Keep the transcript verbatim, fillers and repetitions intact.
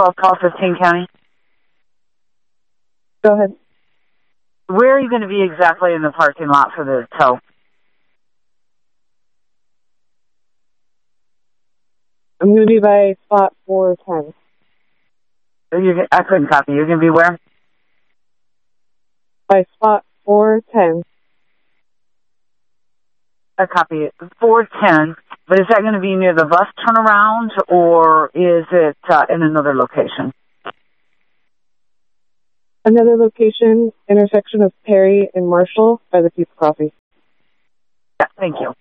twelve twelve fifteen County? Go ahead. Where are you going to be exactly in the parking lot for the tow? I'm going to be by spot four ten. You, I couldn't copy. You're going to be where? By spot four ten. I copy it. four ten. But is that going to be near the bus turnaround, or is it uh, in another location? Another location, intersection of Perry and Marshall by the Pizza Coffee. Yeah, thank you.